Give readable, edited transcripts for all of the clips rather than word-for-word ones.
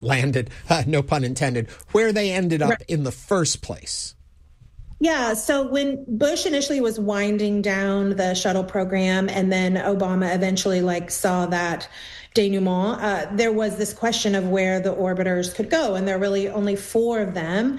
landed, no pun intended, where they ended up in the first place. Yeah, so when Bush initially was winding down the shuttle program, and then Obama eventually saw that denouement, there was this question of where the orbiters could go, and there are really only 4 of them.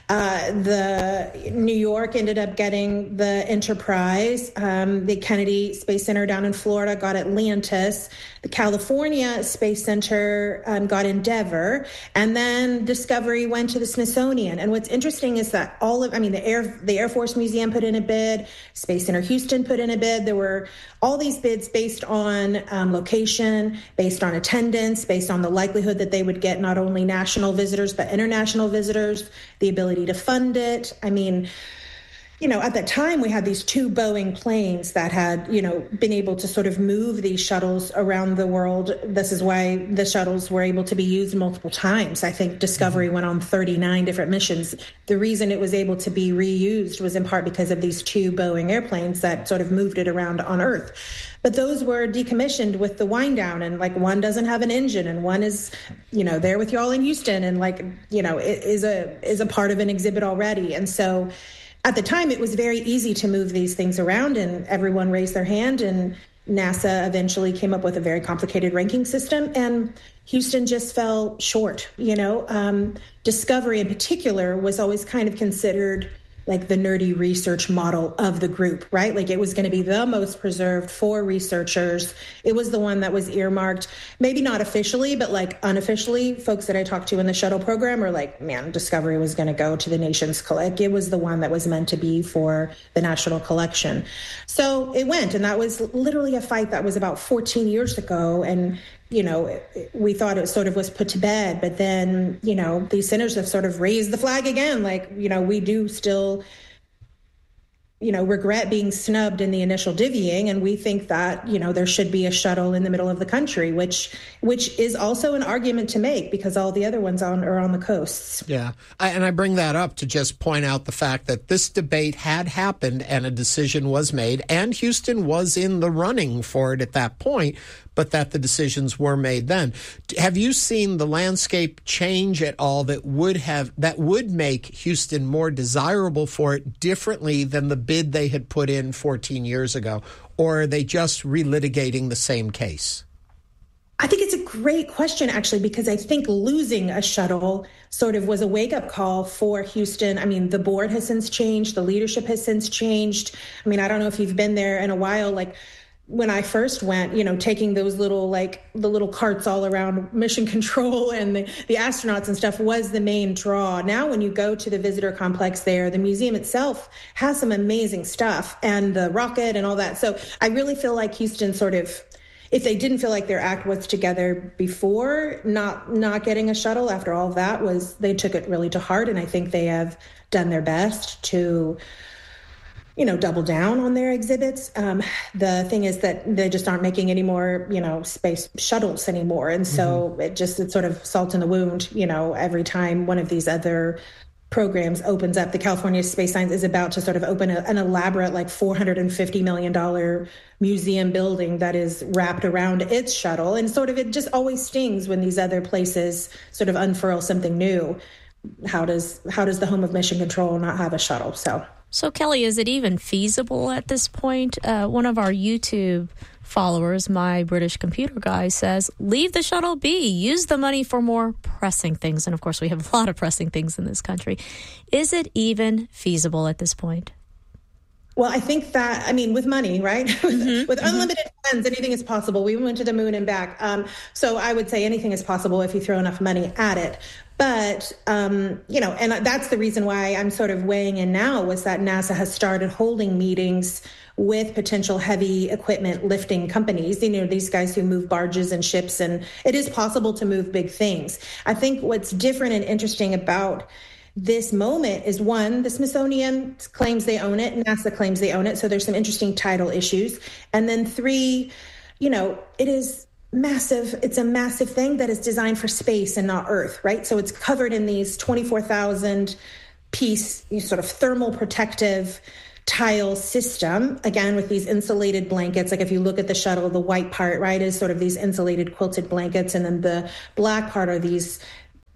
The New York ended up getting the Enterprise. The Kennedy Space Center down in Florida got Atlantis. The California Space Center got Endeavour, and then Discovery went to the Smithsonian. And what's interesting is that the Air Force Museum put in a bid, Space Center Houston put in a bid. There were all these bids based on location, based on attendance, based on the likelihood that they would get not only national visitors but international visitors, the ability to fund it. I mean, at that time, we had these 2 Boeing planes that had, been able to sort of move these shuttles around the world. This is why the shuttles were able to be used multiple times. I think Discovery went on 39 different missions. The reason it was able to be reused was in part because of these 2 Boeing airplanes that sort of moved it around on Earth. But those were decommissioned with the wind down, and one doesn't have an engine, and one is, there with y'all in Houston, and is a part of an exhibit already. And so at the time, it was very easy to move these things around, and everyone raised their hand, and NASA eventually came up with a very complicated ranking system, and Houston just fell short. Discovery in particular was always kind of considered the nerdy research model of the group, right? It was going to be the most preserved for researchers. It was the one that was earmarked, maybe not officially, but unofficially. Folks that I talked to in the shuttle program are man, Discovery was going to go to the nation's collect. It was the one that was meant to be for the national collection. So it went, and that was literally a fight that was about 14 years ago. And we thought it sort of was put to bed, but then, these centers have sort of raised the flag again. We do still, regret being snubbed in the initial divvying. And we think that, there should be a shuttle in the middle of the country, which is also an argument to make because all the other ones are on the coasts. Yeah. And I bring that up to just point out the fact that this debate had happened and a decision was made, and Houston was in the running for it at that point, but that the decisions were made then. Have you seen the landscape change at all that would make Houston more desirable for it differently than the bid they had put in 14 years ago? Or are they just relitigating the same case? I think it's a great question, actually, because I think losing a shuttle sort of was a wake-up call for Houston. I mean, the board has since changed. The leadership has since changed. I mean, I don't know if you've been there in a while, when I first went, taking those little, the little carts all around mission control and the astronauts and stuff was the main draw. Now, when you go to the visitor complex there, the museum itself has some amazing stuff, and the rocket and all that. So I really feel like Houston sort of, if they didn't feel like their act was together before, not getting a shuttle after all of that they took it really to heart. And I think they have done their best to double down on their exhibits. The thing is that they just aren't making any more, space shuttles anymore. And so it's sort of salt in the wound, every time one of these other programs opens up. The California Space Science is about to sort of open an elaborate, $450 million museum building that is wrapped around its shuttle. And sort of it just always stings when these other places sort of unfurl something new. How does the home of Mission Control not have a shuttle? So, Kelly, is it even feasible at this point? One of our YouTube followers, my British computer guy, says, leave the shuttle be. Use the money for more pressing things. And, of course, we have a lot of pressing things in this country. Is it even feasible at this point? Well, I think that, with money, right? With unlimited funds, anything is possible. We went to the moon and back. So I would say anything is possible if you throw enough money at it. But, and that's the reason why I'm sort of weighing in now, was that NASA has started holding meetings with potential heavy equipment lifting companies, these guys who move barges and ships, and it is possible to move big things. I think what's different and interesting about this moment is, one, the Smithsonian claims they own it, NASA claims they own it, so there's some interesting title issues. And then 3, it is massive. It's a massive thing that is designed for space and not Earth, right? So it's covered in these 24,000 piece sort of thermal protective tile system, again, with these insulated blankets. If you look at the shuttle, the white part, right, is sort of these insulated quilted blankets, and then the black part are these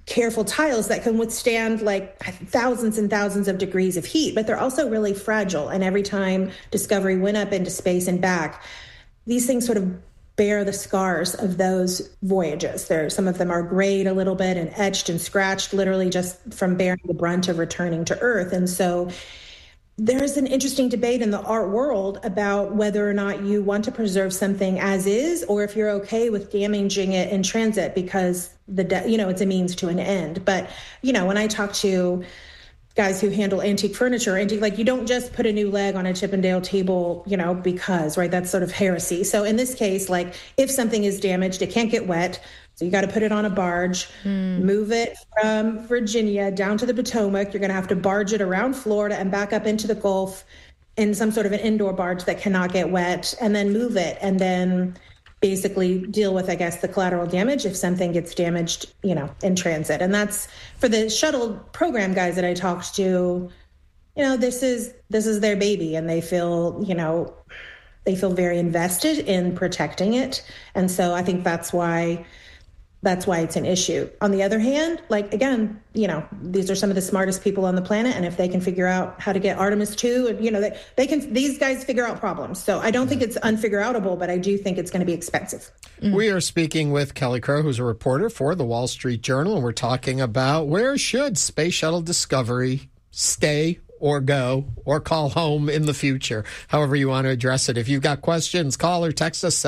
careful tiles that can withstand like thousands and thousands of degrees of heat, but they're also really fragile. And every time Discovery went up into space and back, these things sort of bear the scars of those voyages. Some of them are grayed a little bit and etched and scratched, literally just from bearing the brunt of returning to Earth. And so there's an interesting debate in the art world about whether or not you want to preserve something as is, or if you're okay with damaging it in transit because it's a means to an end. But, when I talk to guys who handle antique furniture, you don't just put a new leg on a Chippendale table, because, right, that's sort of heresy. So in this case, like if something is damaged, it can't get wet. So you got to put it on a barge, move it from Virginia down to the Potomac. You're going to have to barge it around Florida and back up into the Gulf in some sort of an indoor barge that cannot get wet, and then move it, and then basically deal with, I guess, the collateral damage if something gets damaged, in transit. And that's for the shuttle program guys that I talked to, this is their baby, and they feel very invested in protecting it. And so I think that's why it's an issue. On the other hand, again, these are some of the smartest people on the planet, and if they can figure out how to get Artemis 2, these guys figure out problems. So I don't think it's unfigure-outable, but I do think it's going to be expensive. We are speaking with Kelly Crow, who's a reporter for the Wall Street Journal, and we're talking about where should Space Shuttle Discovery stay or go or call home in the future, however you want to address it. If you've got questions, call or text us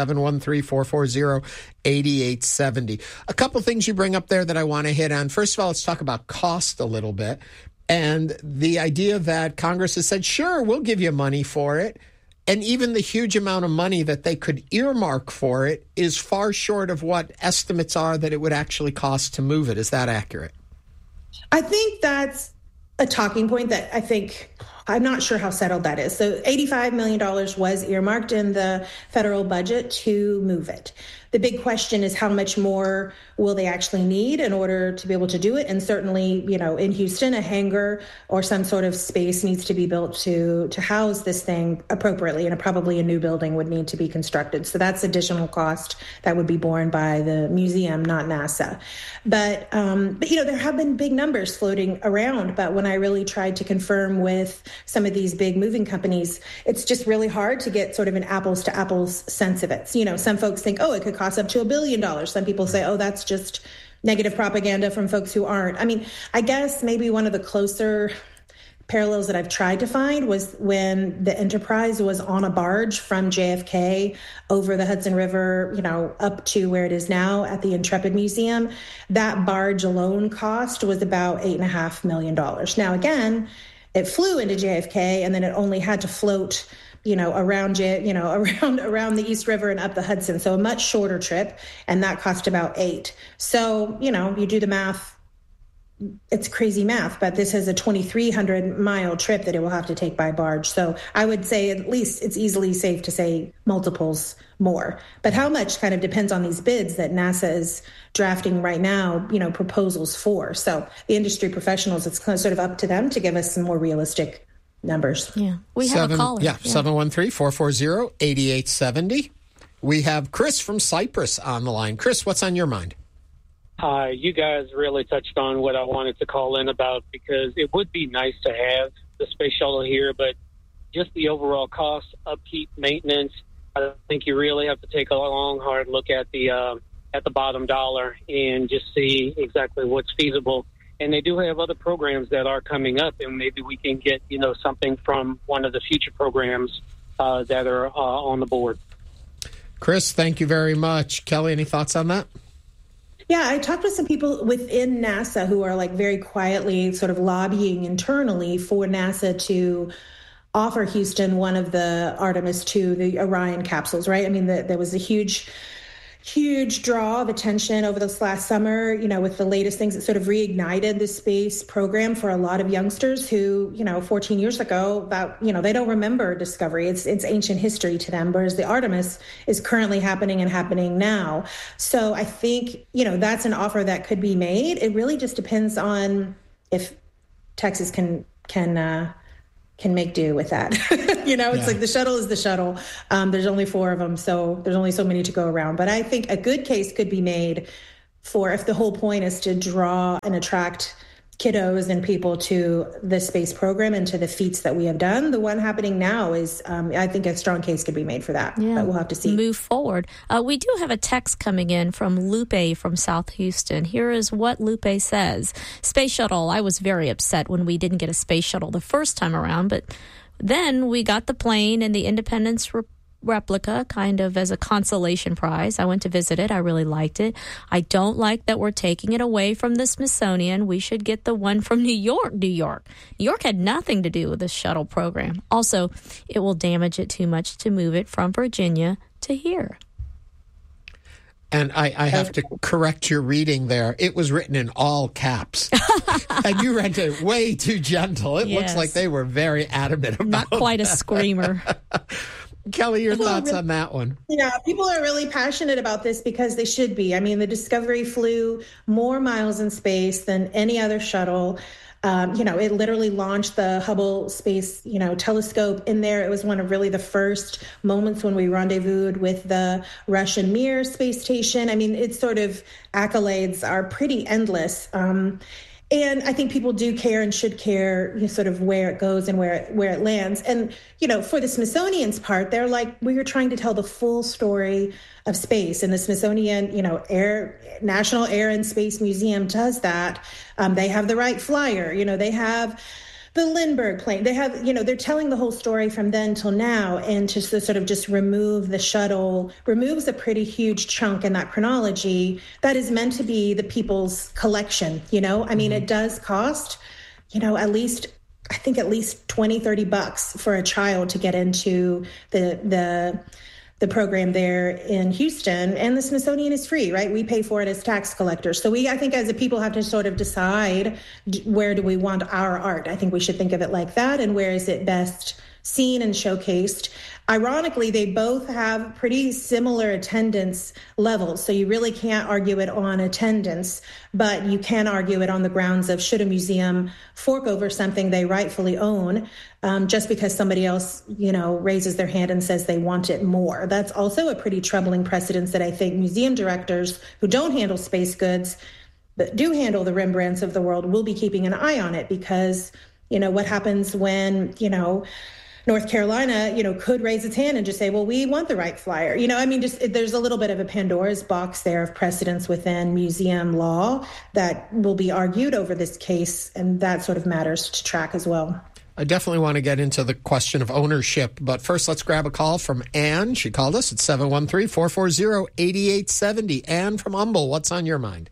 713-440-8870. A couple things you bring up there that I want to hit on. First of all, let's talk about cost a little bit. And the idea that Congress has said, sure, we'll give you money for it. And even the huge amount of money that they could earmark for it is far short of what estimates are that it would actually cost to move it. Is that accurate? I think that's a talking point that I'm not sure how settled that is. So $85 million was earmarked in the federal budget to move it. The big question is how much more will they actually need in order to be able to do it? And certainly, in Houston, a hangar or some sort of space needs to be built to house this thing appropriately, and probably a new building would need to be constructed. So that's additional cost that would be borne by the museum, not NASA. But there have been big numbers floating around. But when I really tried to confirm with some of these big moving companies, it's just really hard to get sort of an apples to apples sense of it. Some folks think, it could cost up to $1 billion. Some people say, that's just negative propaganda from folks who aren't. I mean, I guess maybe one of the closer parallels that I've tried to find was when the Enterprise was on a barge from JFK over the Hudson River, up to where it is now at the Intrepid Museum. That barge alone cost was about $8.5 million. Now, again, it flew into JFK, and then it only had to float around the East River and up the Hudson. So a much shorter trip, and that cost about $8 million. So, you do the math, it's crazy math, but this is a 2,300 mile trip that it will have to take by barge. So I would say at least it's easily safe to say multiples more. But how much kind of depends on these bids that NASA is drafting right now, proposals for. So the industry professionals, it's kind of sort of up to them to give us some more realistic numbers. Yeah. We have a caller. 713-440-8870. We have Chris from Cyprus on the line. Chris, what's on your mind? Hi, you guys really touched on what I wanted to call in about, because it would be nice to have the space shuttle here, but just the overall cost, upkeep, maintenance, I think you really have to take a long, hard look at the bottom dollar and just see exactly what's feasible. And they do have other programs that are coming up, and maybe we can get, something from one of the future programs that are on the board. Chris, thank you very much. Kelly, any thoughts on that? Yeah, I talked with some people within NASA who are very quietly sort of lobbying internally for NASA to offer Houston one of the Artemis 2, the Orion capsules, right? I mean, there was a huge draw of attention over this last summer, with the latest things that sort of reignited the space program for a lot of youngsters who, 14 years ago, they don't remember Discovery. It's ancient history to them, whereas the Artemis is currently happening now. So I think, that's an offer that could be made. It really just depends on if Texas can make do with that. It's like the shuttle is the shuttle. There's only 4 of them, so there's only so many to go around. But I think a good case could be made if the whole point is to draw and attract kiddos and people to the space program and to the feats that we have done. The one happening now is, I think a strong case could be made for that, but we'll have to see. Move forward. We do have a text coming in from Lupe from South Houston. Here is what Lupe says. Space shuttle. I was very upset when we didn't get a space shuttle the first time around, but then we got the plane and the Independence replica kind of as a consolation prize. I went to visit it. I really liked it. I don't like that we're taking it away from the Smithsonian. We should get the one from New York. New York had nothing to do with the shuttle program. Also, it will damage it too much to move it from Virginia to here. And I have to correct your reading there. It was written in all caps. And you read it way too gentle. It looks like they were very adamant about Not quite that. A screamer. Kelly, your thoughts on that one? Yeah, people are really passionate about this because they should be. I mean, the Discovery flew more miles in space than any other shuttle. It literally launched the Hubble Space, telescope in there. It was one of really the first moments when we rendezvoused with the Russian Mir space station. I mean, its sort of accolades are pretty endless. And I think people do care and should care sort of where it goes and where it lands. And, for the Smithsonian's part, they're like, we are trying to tell the full story of space. And the Smithsonian, National Air and Space Museum does that. They have the Wright Flyer, they have the Lindbergh plane. They have, they're telling the whole story from then till now. And to sort of just remove the shuttle removes a pretty huge chunk in that chronology that is meant to be the people's collection. I mean, it does cost, at least $20-$30 for a child to get into the program there in Houston, and the Smithsonian is free, right? We pay for it as tax collectors. So I think as a people have to sort of decide, where do we want our art? I think we should think of it like that, and where is it best seen and showcased? Ironically, they both have pretty similar attendance levels, so you really can't argue it on attendance, but you can argue it on the grounds of should a museum fork over something they rightfully own just because somebody else, raises their hand and says they want it more. That's also a pretty troubling precedence that I think museum directors who don't handle space goods but do handle the Rembrandts of the world will be keeping an eye on it, because, what happens when, North Carolina, could raise its hand and just say, well, we want the Wright Flyer. There's a little bit of a Pandora's box there of precedents within museum law that will be argued over this case, and that sort of matters to track as well. I definitely want to get into the question of ownership, but first let's grab a call from Anne. She called us at 713-440-8870. Anne from Humble, what's on your mind?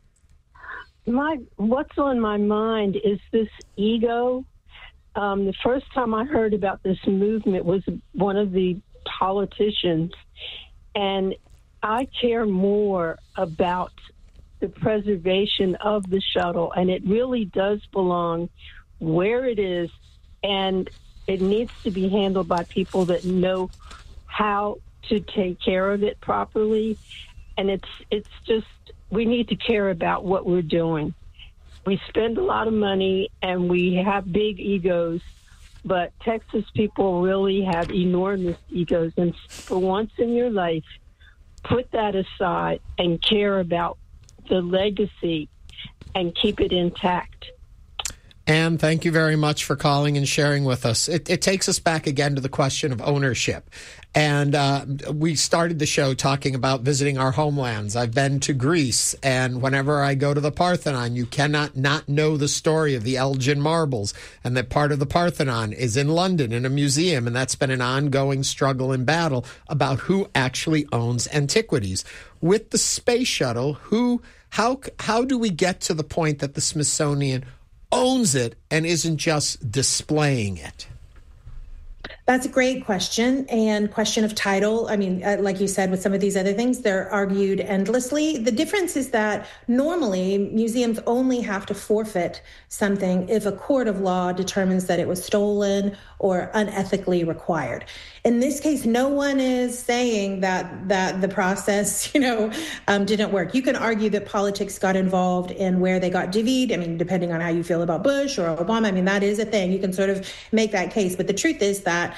What's on my mind is this ego. The first time I heard about this movement was one of the politicians, and I care more about the preservation of the shuttle, and it really does belong where it is, and it needs to be handled by people that know how to take care of it properly, and it's just, we need to care about what we're doing. We spend a lot of money and we have big egos, but Texas people really have enormous egos. And for once in your life, put that aside and care about the legacy and keep it intact. Anne, thank you very much for calling and sharing with us. It takes us back again to the question of ownership. And we started the show talking about visiting our homelands. I've been to Greece, and whenever I go to the Parthenon, you cannot not know the story of the Elgin marbles, and that part of the Parthenon is in London in a museum, and that's been an ongoing struggle and battle about who actually owns antiquities. With the space shuttle, how do we get to the point that the Smithsonian owns it and isn't just displaying it? That's a great question, and question of title. I mean, like you said, with some of these other things, they're argued endlessly. The difference is that normally museums only have to forfeit something if a court of law determines that it was stolen or unethically required. In this case, no one is saying that the process, didn't work. You can argue that politics got involved in where they got divvied. I mean, depending on how you feel about Bush or Obama, I mean, that is a thing. You can sort of make that case. But the truth is that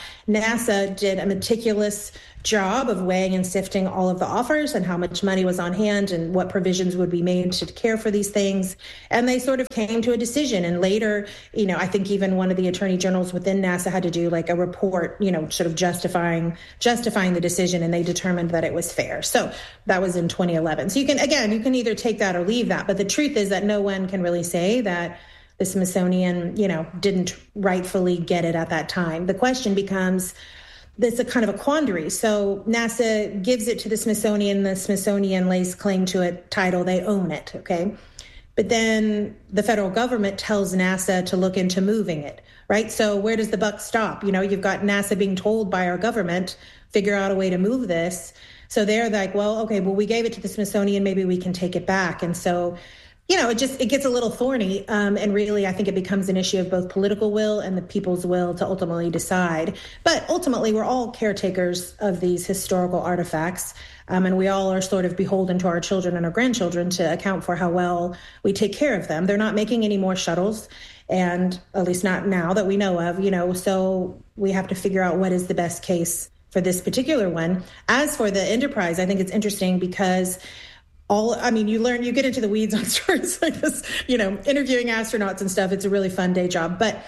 NASA did a meticulous job of weighing and sifting all of the offers and how much money was on hand and what provisions would be made to care for these things. And they sort of came to a decision. And later, I think even one of the attorney generals within NASA had to do like a report, sort of justifying the decision, and they determined that it was fair. So that was in 2011. So you can either take that or leave that. But the truth is that no one can really say that the Smithsonian, didn't rightfully get it at that time. The question becomes, it's a kind of a quandary. So NASA gives it to the Smithsonian lays claim to a title, they own it, okay? But then the federal government tells NASA to look into moving it, right? So where does the buck stop? You've got NASA being told by our government, figure out a way to move this. So they're like, well, okay, we gave it to the Smithsonian, maybe we can take it back. And so it gets a little thorny. And really, I think it becomes an issue of both political will and the people's will to ultimately decide. But ultimately, we're all caretakers of these historical artifacts. And we all are sort of beholden to our children and our grandchildren to account for how well we take care of them. They're not making any more shuttles, and at least not now that we know of, so we have to figure out what is the best case for this particular one. As for the Enterprise, I think it's interesting because you get into the weeds on stories like this, interviewing astronauts and stuff. It's a really fun day job. But,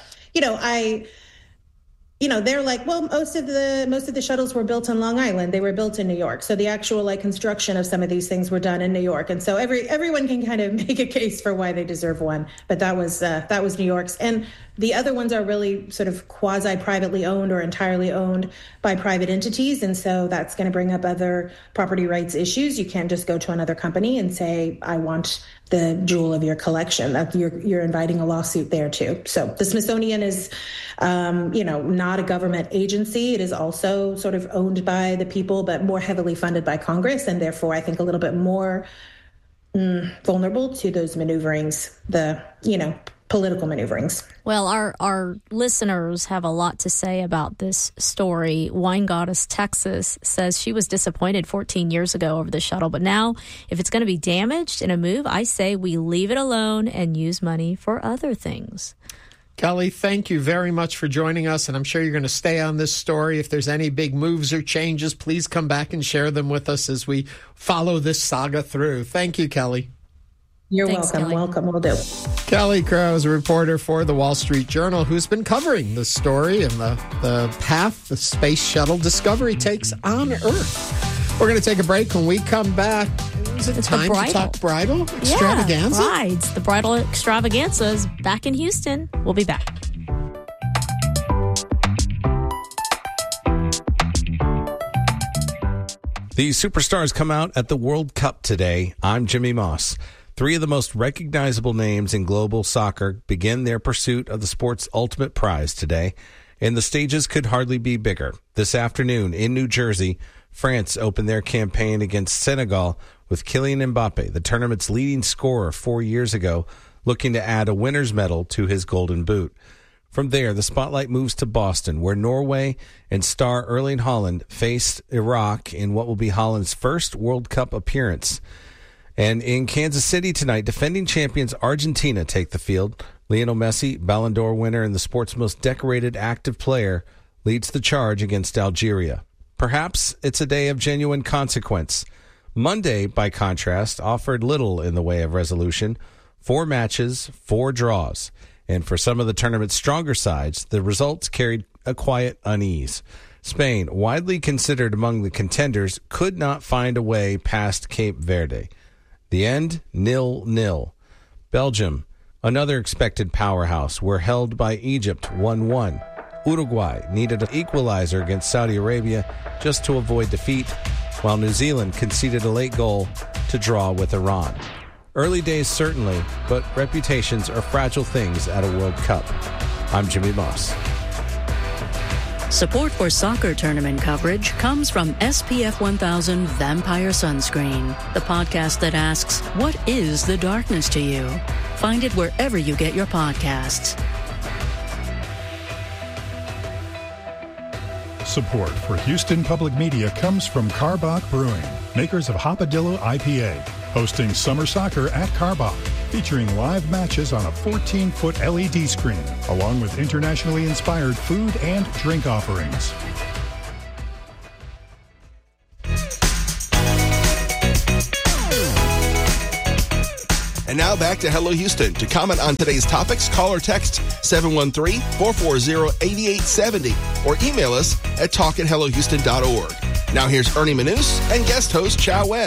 they're like, well, most of the shuttles were built on Long Island. They were built in New York. So the actual construction of some of these things were done in New York. And so everyone can kind of make a case for why they deserve one. But that was New York's. And the other ones are really sort of quasi-privately owned or entirely owned by private entities. And so that's going to bring up other property rights issues. You can't just go to another company and say, I want the jewel of your collection. You're inviting a lawsuit there too. So the Smithsonian is, not a government agency. It is also sort of owned by the people, but more heavily funded by Congress. And therefore, I think a little bit more vulnerable to those maneuverings, political maneuverings. Well, our listeners have a lot to say about this story. Wine Goddess Texas says she was disappointed 14 years ago over the shuttle, but now if it's going to be damaged in a move, I say we leave it alone and use money for other things. Kelly, thank you very much for joining us, and I'm sure you're going to stay on this story. If there's any big moves or changes, please come back and share them with us as we follow this saga through. Thank you, Kelly. You're Thanks, welcome. Kelly. Welcome. We'll do. Kelly Crow is a reporter for the Wall Street Journal who's been covering the story and the path the Space Shuttle Discovery takes on Earth. We're going to take a break. When we come back, is it time to talk bridal extravaganza? Yeah, brides. The bridal extravaganza is back in Houston. We'll be back. The superstars come out at the World Cup today. I'm Jimmy Moss. 3 of the most recognizable names in global soccer begin their pursuit of the sport's ultimate prize today, and the stages could hardly be bigger. This afternoon in New Jersey, France opened their campaign against Senegal with Kylian Mbappe, the tournament's leading scorer 4 years ago, looking to add a winner's medal to his golden boot. From there, the spotlight moves to Boston, where Norway and star Erling Haaland faced Iraq in what will be Haaland's first World Cup appearance. And in Kansas City tonight, defending champions Argentina take the field. Lionel Messi, Ballon d'Or winner and the sport's most decorated active player, leads the charge against Algeria. Perhaps it's a day of genuine consequence. Monday, by contrast, offered little in the way of resolution. 4 matches, 4 draws. And for some of the tournament's stronger sides, the results carried a quiet unease. Spain, widely considered among the contenders, could not find a way past Cape Verde. The end, 0-0. Belgium, another expected powerhouse, were held by Egypt 1-1. Uruguay needed an equalizer against Saudi Arabia just to avoid defeat, while New Zealand conceded a late goal to draw with Iran. Early days certainly, but reputations are fragile things at a World Cup. I'm Jimmy Moss. Support for soccer tournament coverage comes from SPF 1000 Vampire Sunscreen, the podcast that asks, what is the darkness to you? Find it wherever you get your podcasts. Support for Houston Public Media comes from Karbach Brewing, makers of Hopadillo IPA, hosting summer soccer at Karbach. featuring live matches on a 14-foot LED screen, along with internationally inspired food and drink offerings. And now back to Hello Houston. To comment on today's topics, call or text 713-440-8870 or email us at talk@hellohouston.org. Now here's Ernie Manous and guest host Chow Wen.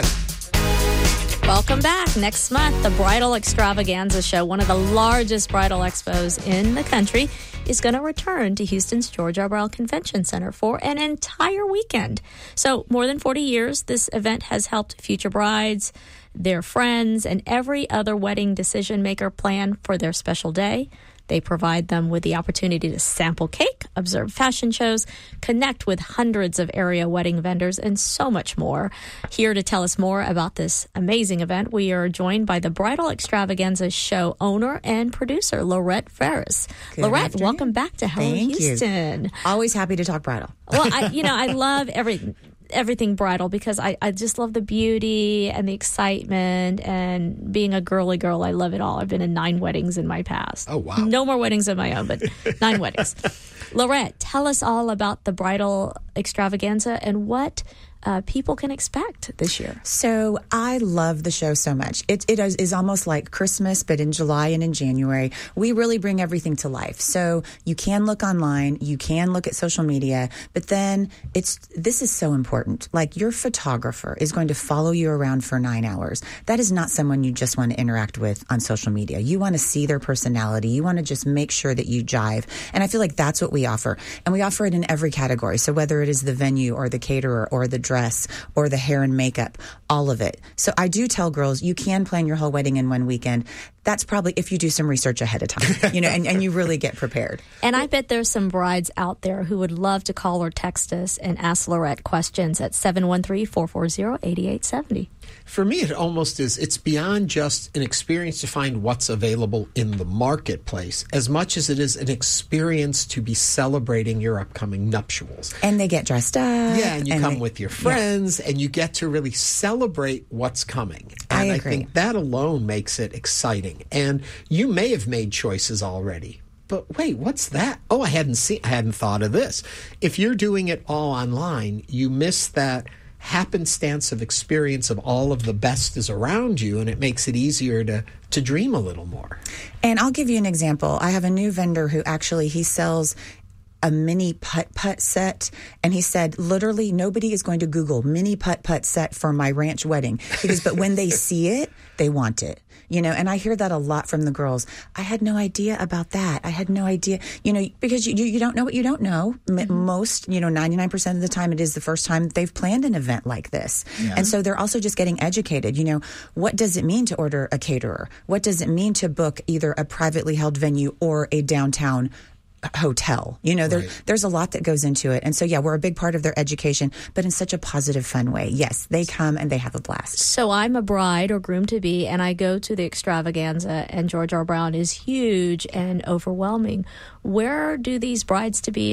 Welcome back. Next month, the Bridal Extravaganza Show, one of the largest bridal expos in the country, is going to return to Houston's George R. Brown Convention Center for an entire weekend. So more than 40 years, this event has helped future brides, their friends, and every other wedding decision maker plan for their special day. They provide them with the opportunity to sample cake, observe fashion shows, connect with hundreds of area wedding vendors, and so much more. Here to tell us more about this amazing event, we are joined by the Bridal Extravaganza Show owner and producer, Lorette Ferris. Lorette, welcome back to Hello Houston. You. Always happy to talk bridal. Well, I love everything bridal because I just love the beauty and the excitement, and being a girly girl, I love it all. I've been in 9 weddings in my past. Oh, wow. No more weddings of my own, but 9 weddings. Lorette, tell us all about the Bridal Extravaganza and what people can expect this year. So I love the show so much. It is almost like Christmas, but in July and in January. We really bring everything to life. So you can look online, you can look at social media, but then this is so important. Like, your photographer is going to follow you around for 9 hours. That is not someone you just want to interact with on social media. You want to see their personality. You want to just make sure that you jive. And I feel like that's what we offer. And we offer it in every category. So whether it is the venue or the caterer or the dress or the hair and makeup, all of it. So I do tell girls, you can plan your whole wedding in one weekend. That's probably if you do some research ahead of time, and you really get prepared. And I bet there's some brides out there who would love to call or text us and ask Lorette questions at 713-440-8870. For me, it almost is. It's beyond just an experience to find what's available in the marketplace, as much as it is an experience to be celebrating your upcoming nuptials. And they get dressed up. Yeah, and you come with your friends, and you get to really celebrate what's coming. And I think that alone makes it exciting. And you may have made choices already. But wait, what's that? Oh, I hadn't thought of this. If you're doing it all online, you miss that happenstance of experience of all of the best is around you, and it makes it easier to dream a little more. And I'll give you an example. I have a new vendor who he sells a mini putt-putt set, and he said, literally, nobody is going to Google mini putt-putt set for my ranch wedding. Because, but when they see it, they want it. And I hear that a lot from the girls. I had no idea about that. I had no idea, because you don't know what you don't know. Most, 99% of the time, it is the first time they've planned an event like this. Yeah. And so they're also just getting educated. What does it mean to order a caterer? What does it mean to book either a privately held venue or a downtown hotel? There's a lot that goes into it. And so, we're a big part of their education, but in such a positive, fun way. Yes, they come and they have a blast. So I'm a bride or groom-to-be, and I go to the extravaganza, and George R. Brown is huge and overwhelming. Where do these brides-to-be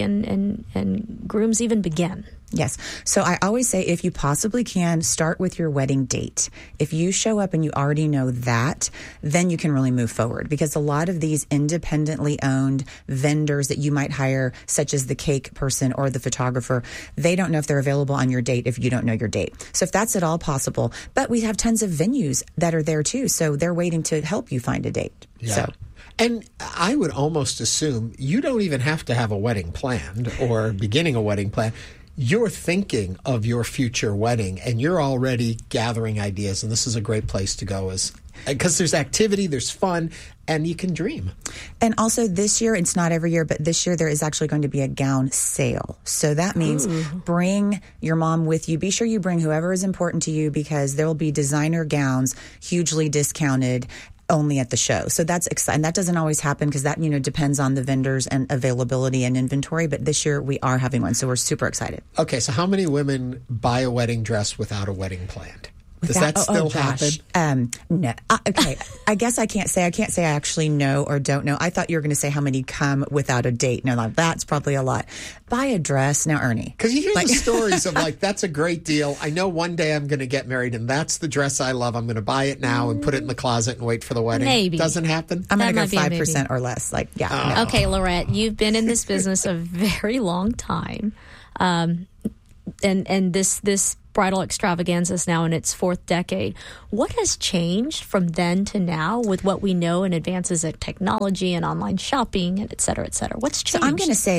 and grooms even begin? Yes. So I always say, if you possibly can, start with your wedding date. If you show up and you already know that, then you can really move forward, because a lot of these independently owned vendors that you might hire, such as the cake person or the photographer, they don't know if they're available on your date if you don't know your date. So if that's at all possible, but we have tons of venues that are there too, so they're waiting to help you find a date. Yeah. So. And I would almost assume you don't even have to have a wedding planned or beginning a wedding plan. You're thinking of your future wedding, and you're already gathering ideas, and this is a great place to go, because there's activity, there's fun, and you can dream. And also this year, it's not every year, but this year there is actually going to be a gown sale. So that means bring your mom with you. Be sure you bring whoever is important to you, because there will be designer gowns, hugely discounted, only at the show. So that's exciting. That doesn't always happen, because that, depends on the vendors and availability and inventory. But this year we are having one. So we're super excited. Okay. So how many women buy a wedding dress without a wedding planned? Does that still happen? No. Okay. I guess I can't say I actually know or don't know. I thought you were going to say how many come without a date. No, that's probably a lot. Buy a dress. Now, Ernie. Because you hear the stories of that's a great deal. I know one day I'm going to get married and that's the dress I love. I'm going to buy it now and put it in the closet and wait for the wedding. Maybe. Doesn't happen? I'm going to go 5% or less. No. Okay, Lorette, you've been in this business a very long time. And this bridal extravaganza is now in its fourth decade. What has changed from then to now with what we know in advances in technology and online shopping and et cetera, et cetera? What's changed? So I'm going to say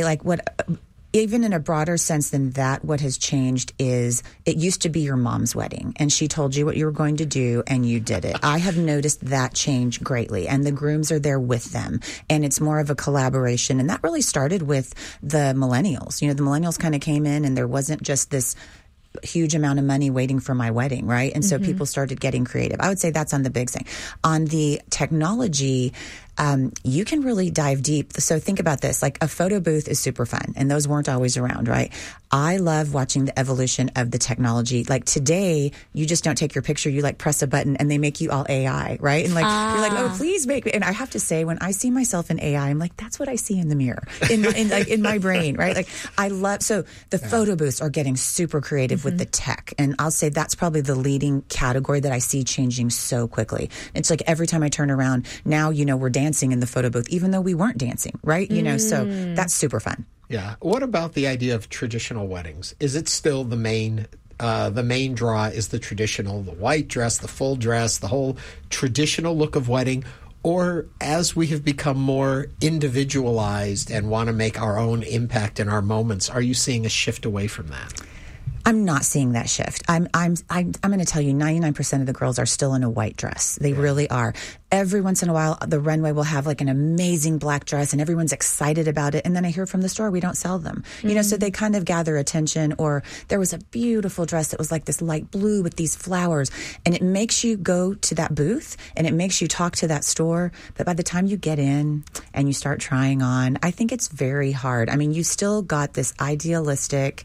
even in a broader sense than that, what has changed is it used to be your mom's wedding and she told you what you were going to do and you did it. I have noticed that change greatly and the grooms are there with them and it's more of a collaboration. And that really started with the millennials. The millennials kind of came in and there wasn't just this huge amount of money waiting for my wedding, right? And so people started getting creative. I would say that's on the big thing. On the technology, you can really dive deep. So think about this, a photo booth is super fun and those weren't always around, right? I love watching the evolution of the technology. Today, you just don't take your picture, you press a button and they make you all AI, right? And you're oh, please make me. And I have to say, when I see myself in AI, I'm that's what I see in the mirror, in my brain, right? I love, so the photo booths are getting super creative with the tech. And I'll say that's probably the leading category that I see changing so quickly. It's every time I turn around, now, we're dancing in the photo booth, even though we weren't dancing, right? So that's super fun. Yeah. What about the idea of traditional weddings? Is it still the main draw is the traditional, the white dress, the full dress, the whole traditional look of wedding? Or as we have become more individualized and want to make our own impact in our moments, are you seeing a shift away from that? I'm not seeing that shift. I'm going to tell you 99% of the girls are still in a white dress. They really are. Every once in a while, the runway will have an amazing black dress and everyone's excited about it. And then I hear from the store, we don't sell them. So they kind of gather attention. Or there was a beautiful dress that was this light blue with these flowers. And it makes you go to that booth and it makes you talk to that store. But by the time you get in and you start trying on, I think it's very hard. You still got this idealistic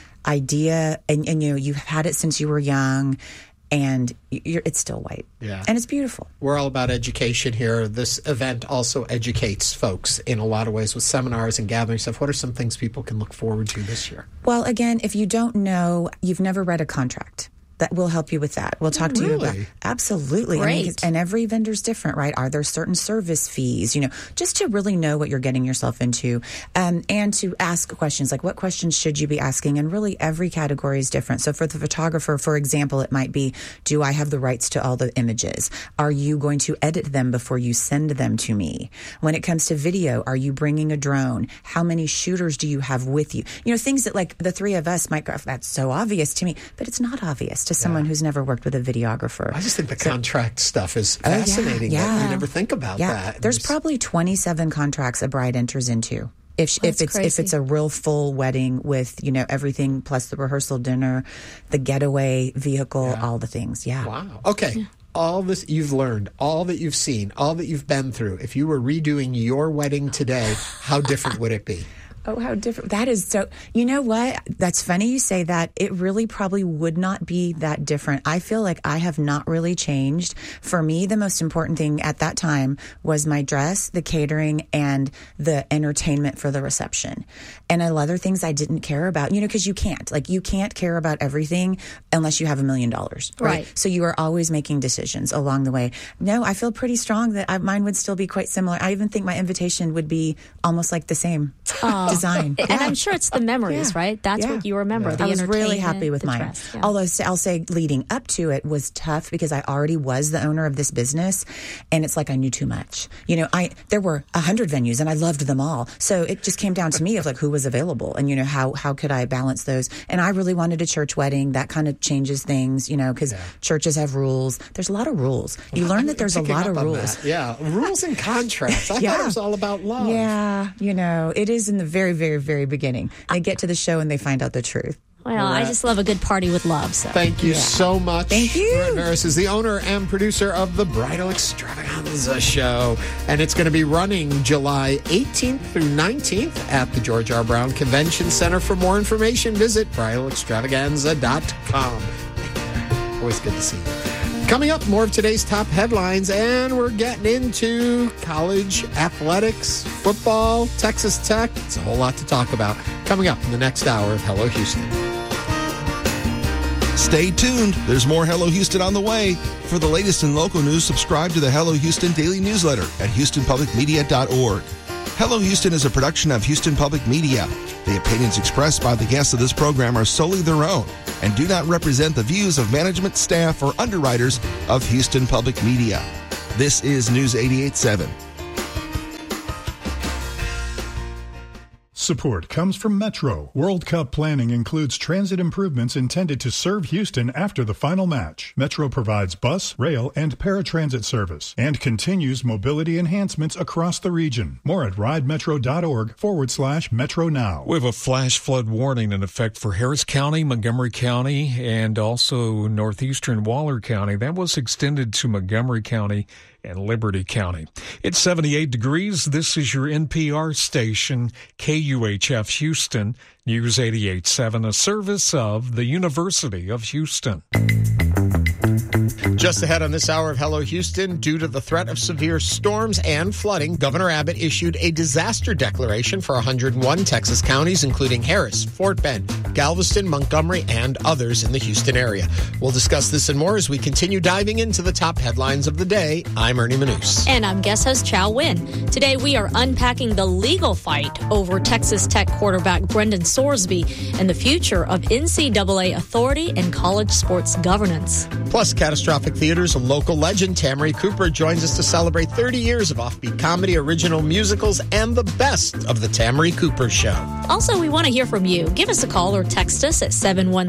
idea and you've had it since you were young and it's still white. Yeah. And it's beautiful. We're all about education here. This event also educates folks in a lot of ways with seminars and gathering stuff. What are some things people can look forward to this year? Well, again, if you don't know, you've never read a contract. That will help you with that. We'll talk to you about absolutely. Great. And every vendor's different, right? Are there certain service fees? Just to really know what you're getting yourself into, and to ask questions what questions should you be asking? And really, every category is different. So for the photographer, for example, it might be: do I have the rights to all the images? Are you going to edit them before you send them to me? When it comes to video, are you bringing a drone? How many shooters do you have with you? Things that the three of us might go, that's so obvious to me, but it's not obvious to someone who's never worked with a videographer. I just think the contract stuff is fascinating. You never think about that. There's probably 27 contracts a bride enters into. If it's a real full wedding with everything plus the rehearsal dinner, the getaway vehicle, all the things. Yeah. Wow. Okay. All this you've learned, all that you've seen, all that you've been through. If you were redoing your wedding today, how different would it be? Oh, how different. That is so, you know what? That's funny you say that. It really probably would not be that different. I feel like I have not really changed. For me, the most important thing at that time was my dress, the catering, and the entertainment for the reception. And other things I didn't care about, because you can't. You can't care about everything unless you have $1 million. Right? So you are always making decisions along the way. No, I feel pretty strong that mine would still be quite similar. I even think my invitation would be almost the same. Design. And I'm sure it's the memories, right? That's what you remember. The I was really happy with mine. Dress, Although I'll say leading up to it was tough because I already was the owner of this business, and it's I knew too much. There were 100 venues and I loved them all. So it just came down to me of who was available and how could I balance those. And I really wanted a church wedding. That kind of changes things, because churches have rules. There's a lot of rules. You learn that there's a lot of rules. Yeah, rules and contracts. I thought it was all about love. Yeah, it is in the very, very, very beginning. They get to the show and they find out the truth. Well, I just love a good party with love. So. Thank you so much. Thank you. Lorette Maris is the owner and producer of the Bridal Extravaganza Show. And it's going to be running July 18th through 19th at the George R. Brown Convention Center. For more information, visit bridalextravaganza.com. Always good to see you. Coming up, more of today's top headlines, and we're getting into college athletics, football, Texas Tech. It's a whole lot to talk about. Coming up in the next hour of Hello Houston. Stay tuned. There's more Hello Houston on the way. For the latest in local news, subscribe to the Hello Houston daily newsletter at HoustonPublicMedia.org. Hello Houston is a production of Houston Public Media. The opinions expressed by the guests of this program are solely their own and do not represent the views of management, staff, or underwriters of Houston Public Media. This is News 88.7. Support comes from Metro. World Cup planning includes transit improvements intended to serve Houston after the final match. Metro provides bus, rail, and paratransit service and continues mobility enhancements across the region. More at ridemetro.org/Metro Now. We have a flash flood warning in effect for Harris County, Montgomery County, and also northeastern Waller County. That was extended to Montgomery County and Liberty County. It's 78 degrees. This is your NPR station, KUHF Houston, News 88.7, a service of the University of Houston. Just ahead on this hour of Hello Houston, due to the threat of severe storms and flooding, Governor Abbott issued a disaster declaration for 101 Texas counties, including Harris, Fort Bend, Galveston, Montgomery, and others in the Houston area. We'll discuss this and more as we continue diving into the top headlines of the day. I'm Ernie Manous. And I'm guest host Chow Win. Today we are unpacking the legal fight over Texas Tech quarterback Brendan Sorsby and the future of NCAA authority and college sports governance. Plus, Catastrophic Theater's local legend Tamary Cooper joins us to celebrate 30 years of offbeat comedy, original musicals, and the best of the Tamary Cooper Show. Also, we want to hear from you. Give us a call or text us at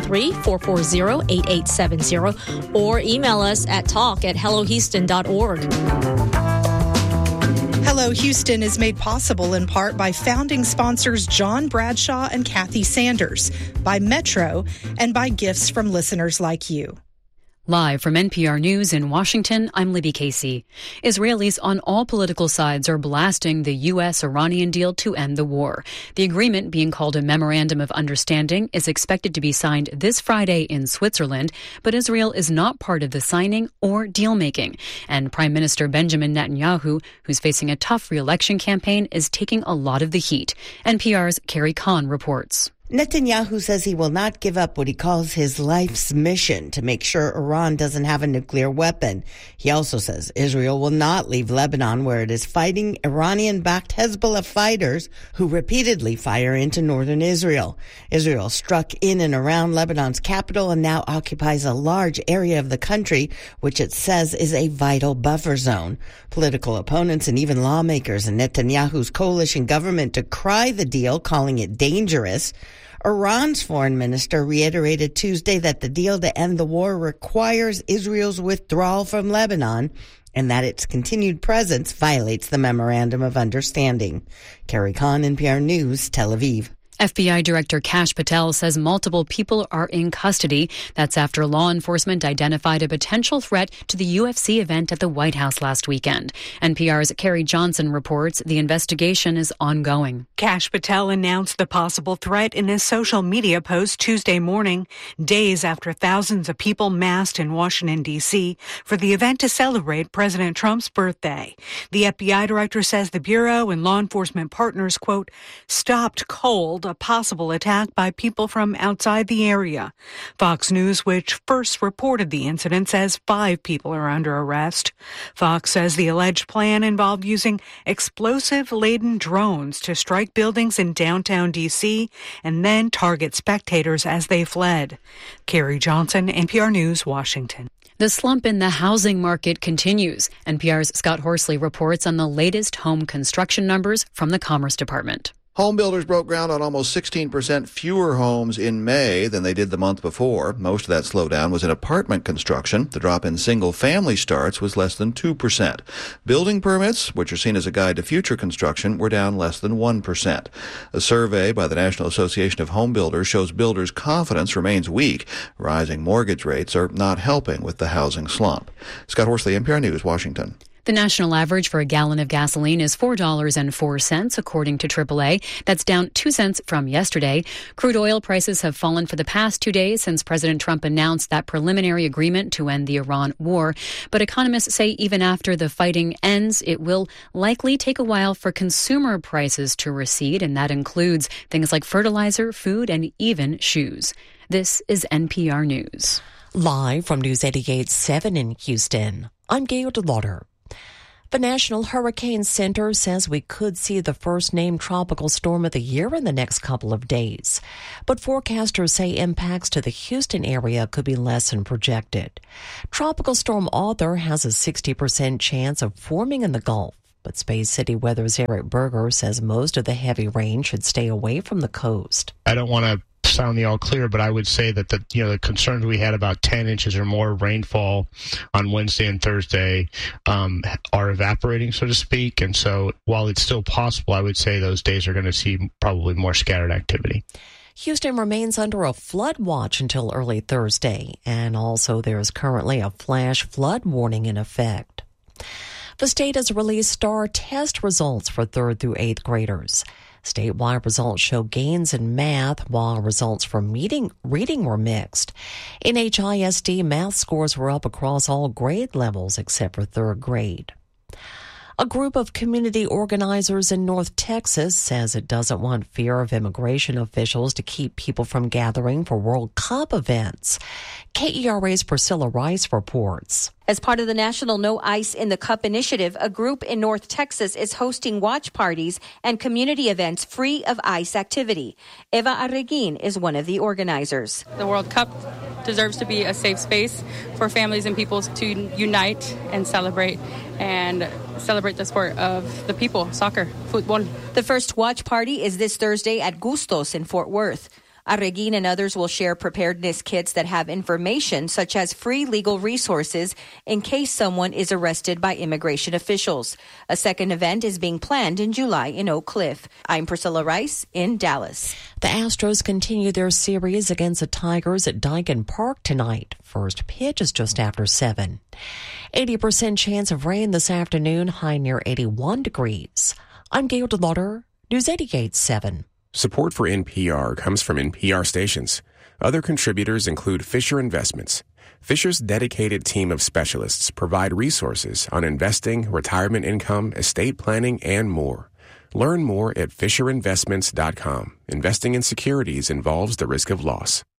713-440-8870 or email us at talk@hellohouston.org. Hello Houston is made possible in part by founding sponsors John Bradshaw and Kathy Sanders, by Metro, and by gifts from listeners like you. Live from NPR News in Washington, I'm Libby Casey. Israelis on all political sides are blasting the U.S.-Iranian deal to end the war. The agreement, being called a Memorandum of Understanding, is expected to be signed this Friday in Switzerland, but Israel is not part of the signing or deal-making. And Prime Minister Benjamin Netanyahu, who's facing a tough re-election campaign, is taking a lot of the heat. NPR's Carrie Kahn reports. Netanyahu says he will not give up what he calls his life's mission to make sure Iran doesn't have a nuclear weapon. He also says Israel will not leave Lebanon, where it is fighting Iranian-backed Hezbollah fighters who repeatedly fire into northern Israel. Israel struck in and around Lebanon's capital and now occupies a large area of the country, which it says is a vital buffer zone. Political opponents and even lawmakers in Netanyahu's coalition government decry the deal, calling it dangerous. Iran's foreign minister reiterated Tuesday that the deal to end the war requires Israel's withdrawal from Lebanon and that its continued presence violates the Memorandum of Understanding. Carrie Kahn, NPR News, Tel Aviv. FBI Director Kash Patel says multiple people are in custody. That's after law enforcement identified a potential threat to the UFC event at the White House last weekend. NPR's Carrie Johnson reports the investigation is ongoing. Kash Patel announced the possible threat in his social media post Tuesday morning, days after thousands of people massed in Washington, D.C. for the event to celebrate President Trump's birthday. The FBI director says the Bureau and law enforcement partners, quote, stopped cold a possible attack by people from outside the area. Fox News, which first reported the incident, says 5 people are under arrest. Fox says the alleged plan involved using explosive-laden drones to strike buildings in downtown D.C. and then target spectators as they fled. Carrie Johnson, NPR News, Washington. The slump in the housing market continues. NPR's Scott Horsley reports on the latest home construction numbers from the Commerce Department. Home builders broke ground on almost 16% fewer homes in May than they did the month before. Most of that slowdown was in apartment construction. The drop in single-family starts was less than 2%. Building permits, which are seen as a guide to future construction, were down less than 1%. A survey by the National Association of Home Builders shows builders' confidence remains weak. Rising mortgage rates are not helping with the housing slump. Scott Horsley, NPR News, Washington. The national average for a gallon of gasoline is $4.04, according to AAA. That's down 2 cents from yesterday. Crude oil prices have fallen for the past 2 days since President Trump announced that preliminary agreement to end the Iran war. But economists say even after the fighting ends, it will likely take a while for consumer prices to recede, and that includes things like fertilizer, food, and even shoes. This is NPR News. Live from News 88.7 in Houston, I'm Gail DeLauder. The National Hurricane Center says we could see the first named tropical storm of the year in the next couple of days. But forecasters say impacts to the Houston area could be less than projected. Tropical Storm Arthur has a 60% chance of forming in the Gulf. But Space City Weather's Eric Berger says most of the heavy rain should stay away from the coast. I don't want to sound the all clear, but I would say that the concerns we had about 10 inches or more rainfall on Wednesday and Thursday are evaporating, so to speak. And so while it's still possible, I would say those days are going to see probably more scattered activity. Houston remains under a flood watch until early Thursday, and also there is currently a flash flood warning in effect. The state has released STAR test results for 3rd through 8th graders. Statewide results show gains in math, while results for reading were mixed. In HISD, math scores were up across all grade levels except for 3rd grade. A group of community organizers in North Texas says it doesn't want fear of immigration officials to keep people from gathering for World Cup events. KERA's Priscilla Rice reports. As part of the National No Ice in the Cup initiative, a group in North Texas is hosting watch parties and community events free of ice activity. Eva Arreguin is one of the organizers. The World Cup deserves to be a safe space for families and people to unite and celebrate the sport of the people, soccer, football. The first watch party is this Thursday at Gustos in Fort Worth. Arreguin and others will share preparedness kits that have information such as free legal resources in case someone is arrested by immigration officials. A second event is being planned in July in Oak Cliff. I'm Priscilla Rice in Dallas. The Astros continue their series against the Tigers at Daikin Park tonight. First pitch is just after 7. 80% chance of rain this afternoon, high near 81 degrees. I'm Gail DeLauder, News 88.7. Support for NPR comes from NPR stations. Other contributors include Fisher Investments. Fisher's dedicated team of specialists provide resources on investing, retirement income, estate planning, and more. Learn more at FisherInvestments.com. Investing in securities involves the risk of loss.